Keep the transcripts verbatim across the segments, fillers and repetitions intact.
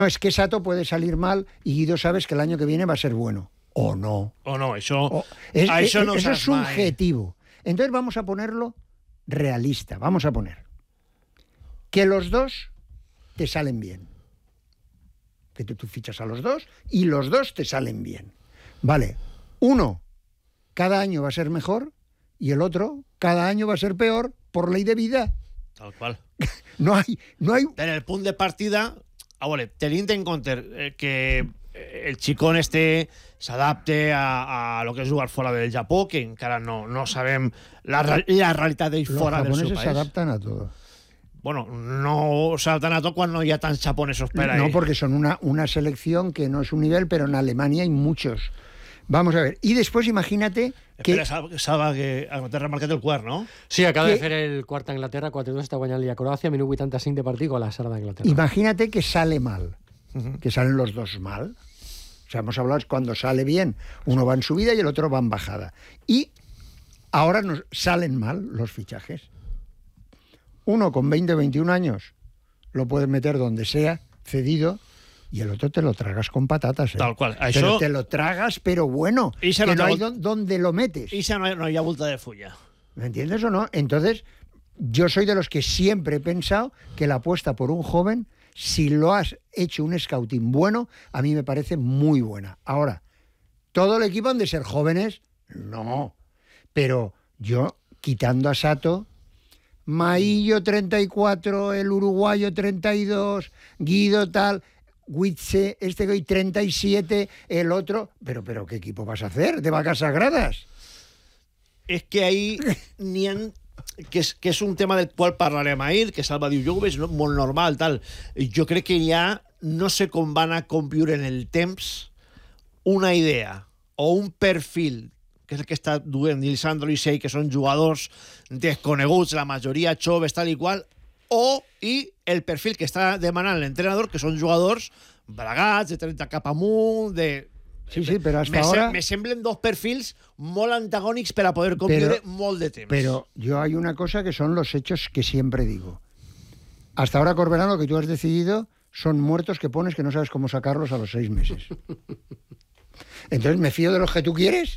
No, es que Sato puede salir mal y Guido sabes que el año que viene va a ser bueno. O no. O no, eso, o, es, a eso es, no eso es mai. subjetivo. Entonces vamos a ponerlo realista. Vamos a poner que los dos te salen bien. Que tú, tú fichas a los dos y los dos te salen bien. Vale, uno cada año va a ser mejor y el otro cada año va a ser peor por ley de vida. Tal qual. No hay, no hay... En el punt de partida, a veure, tenint en compte eh, que el xicón este s'adapte a, a lo que és jugar fora del Japó, que encara no, no sabem la, la realitat d'ell fora del seu Los país. japoneses se adaptan a todo. Bueno, no se adaptan a todo cuando no hi ha tants japonesos per ahí. No, porque son una, una selección que no es un nivel, pero en Alemania hay muchos. Vamos a ver. Y después imagínate que... Espera, Salva, que t'he remarcat el quart, no? Sí, acaba que... de fer el quart a Anglaterra, quatre dos està guanyant a Croàcia, minut vuitanta-cinc de partit, con la sala d'Anglaterra. Imagínate que sale mal, uh-huh. que salen los dos mal. O sea, hemos hablado cuando sale bien, uno va en subida y el otro va en bajada. Y ahora nos salen mal los fichajes. Uno con veinte o veintiún años lo puedes meter donde sea, cedido, y el otro te lo tragas con patatas. ¿eh? Tal cual. Pero Això... te lo tragas, pero bueno, I que no, no hay vol... donde lo metes. I no, no hi ha volta de fulla. ¿Me entiendes o no? Entonces, yo soy de los que siempre he pensado que la apuesta por un joven, si lo has hecho un scouting bueno, a mí me parece muy buena. Ahora, ¿todo el equipo han de ser jóvenes? No. Pero yo, quitando a Sato, Maillo treinta y cuatro, el uruguayo treinta y dos, Guido tal, Witze, este que hoy treinta y siete, el otro... Pero, pero, ¿qué equipo vas a hacer? ¿De vacas sagradas? És que ahí n'hi ha... Que és, que és un tema del qual parlarem ahir, que Salva diu, jo ho veig molt normal, tal. Jo crec que hi ha, no sé com van a conviure en el temps, una idea o un perfil, que és el que està duent Lisandro Licey, que són jugadors desconeguts, la majoria joves, tal i qual, o i el perfil que està demanant l'entrenador, que són jugadors bragats, de trenta cap amunt, de... Sí, sí, pero hasta me, ahora... me semblen dos perfils molt antagònics per a poder conviure pero, molt de temps. Pero yo hay una cosa que son los hechos que siempre digo. Hasta ahora, Corberán, lo que tú has decidido son muertos que pones que no sabes cómo sacarlos a los seis meses. Entonces, ¿me fío de los que tú quieres?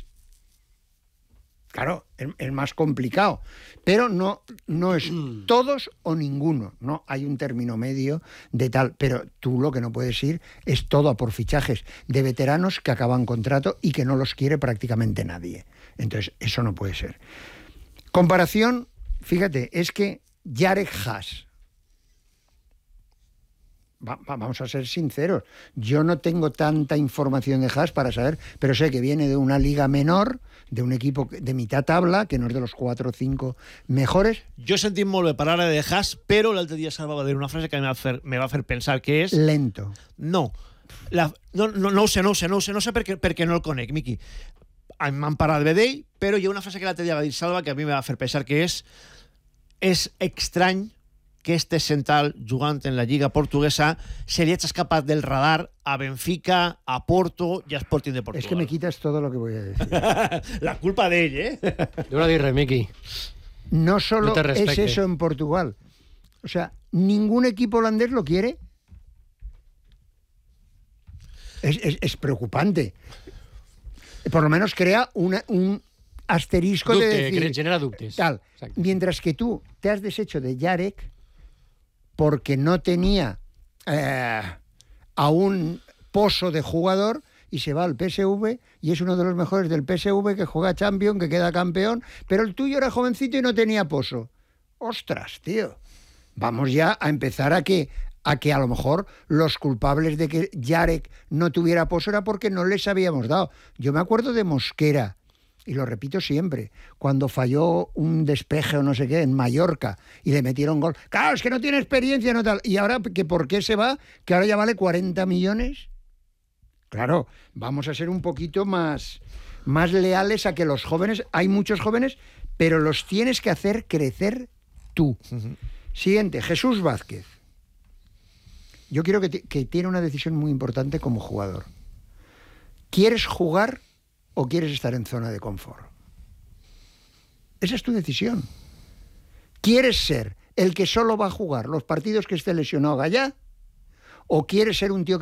Claro, es, es más complicado. Pero no, no es todos o ninguno. No hay un término medio de tal. Pero tú lo que no puedes ir es todo a por fichajes de veteranos que acaban contrato y que no los quiere prácticamente nadie. Entonces, eso no puede ser. Comparación, fíjate, es que Jarek Haas. Va, va, vamos a ser sinceros. Yo no tengo tanta información de Haas para saber, pero sé que viene de una liga menor, de un equipo de mitad tabla, que no es de los cuatro o cinco mejores. Jo he sentit molt bé parlar de Haas, però l'altre dia Salva va dir una frase que me va fer, me va fer pensar, que és... Lento. No, la, no, no, no ho sé, no ho sé, no ho sé, no sé perquè, perquè no el conec, Miqui. M'han parlat bé d'ell, però hi ha una frase que l'altre dia va dir Salva que a mi me va fer pensar, que és és estrany que este central jugant en la Lliga Portuguesa se li hagi escapat del radar a Benfica, a Porto i a Sporting de Portugal. Es que me quitas todo lo que voy a decir. La culpa d'ell, eh? Yo lo diré, Miki. No solo No te es eso en Portugal. O sea, ningún equipo holandés lo quiere. Es, es, es preocupante. Por lo menos crea una, un asterisco Dubte, de decir... que genera dubtes. Tal. Exacto. Mientras que tú te has deshecho de Jarek porque no tenía eh, a un pozo de jugador y se va al P S V y es uno de los mejores del P S V, que juega Champions, que queda campeón, pero el tuyo era jovencito y no tenía pozo. ¡Ostras, tío! Vamos ya a empezar a que, a que a lo mejor los culpables de que Jarek no tuviera pozo era porque no les habíamos dado. Yo me acuerdo de Mosquera, y lo repito siempre, cuando falló un despeje o no sé qué en Mallorca y le metieron gol. Claro, es que no tiene experiencia, no tal. ¿Y ahora que por qué se va? ¿Que ahora ya vale cuarenta millones? Claro, vamos a ser un poquito más, más leales a que los jóvenes, hay muchos jóvenes, pero los tienes que hacer crecer tú. Uh-huh. Siguiente, Jesús Vázquez. Yo quiero que, t- que tiene una decisión muy importante como jugador. ¿Quieres jugar o quieres estar en zona de confort? Esa es tu decisión. ¿Quieres ser el que solo va a jugar los partidos que esté lesionado allá? ¿O quieres ser un tío que